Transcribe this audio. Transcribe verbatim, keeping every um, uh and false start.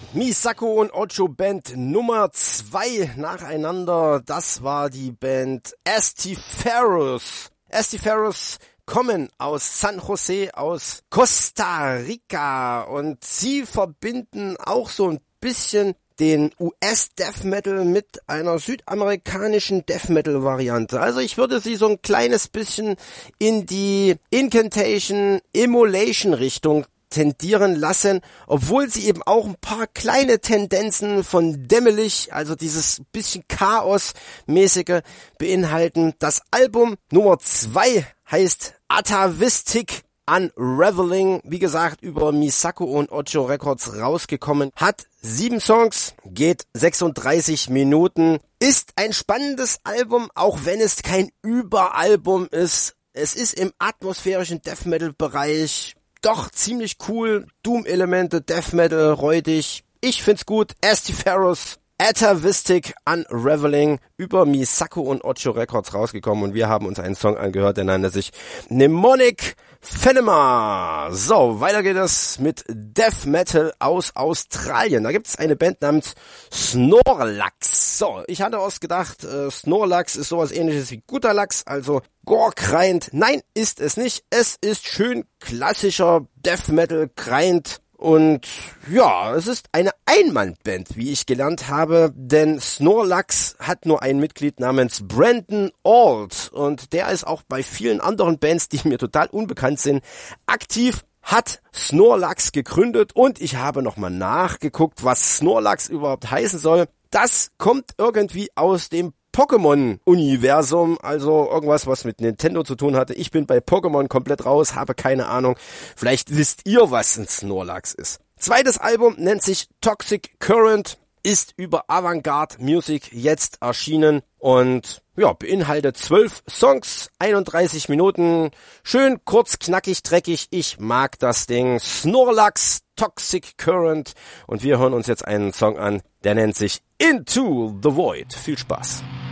Misako und Ocho Band Nummer zwei nacheinander. Das war die Band Estiferos. Estiferos kommen aus San Jose, aus Costa Rica, und sie verbinden auch so ein bisschen den U S-Death Metal mit einer südamerikanischen Death Metal Variante. Also ich würde sie so ein kleines bisschen in die Incantation, Immolation Richtung tendieren lassen, obwohl sie eben auch ein paar kleine Tendenzen von dämmerlich, also dieses bisschen Chaos-mäßige beinhalten. Das Album Nummer zwei heißt Atavistic Unraveling, wie gesagt, über Misako und Ocho Records rausgekommen, hat sieben Songs, geht sechsunddreißig Minuten, ist ein spannendes Album, auch wenn es kein Überalbum ist. Es ist im atmosphärischen Death Metal Bereich doch ziemlich cool, Doom-Elemente, Death Metal, räudig. Ich find's gut. Estiferos, Atavistic Unraveling, über Misako und Ocho Records rausgekommen, und wir haben uns einen Song angehört, der nannte sich Mnemonic Phenomena. So, weiter geht es mit Death Metal aus Australien. Da gibt es eine Band namens Snorlax. So, ich hatte ausgedacht, äh, Snorlax ist sowas ähnliches wie guter Lachs, also Gore-Grind. Nein, ist es nicht. Es ist schön klassischer Death Metal Grind. Und ja, es ist eine Einmannband, wie ich gelernt habe, denn Snorlax hat nur ein Mitglied namens Brandon Ault, und der ist auch bei vielen anderen Bands, die mir total unbekannt sind, aktiv, hat Snorlax gegründet, und ich habe nochmal nachgeguckt, was Snorlax überhaupt heißen soll. Das kommt irgendwie aus dem Pokémon-Universum, also irgendwas, was mit Nintendo zu tun hatte. Ich bin bei Pokémon komplett raus, habe keine Ahnung. Vielleicht wisst ihr, was ein Snorlax ist. Zweites Album nennt sich Toxic Current, ist über Avantgarde Music jetzt erschienen und ja, beinhaltet zwölf Songs, einunddreißig Minuten. Schön kurz, knackig, dreckig. Ich mag das Ding. Snorlax, Toxic Current, und wir hören uns jetzt einen Song an, der nennt sich Into the Void. Viel Spaß.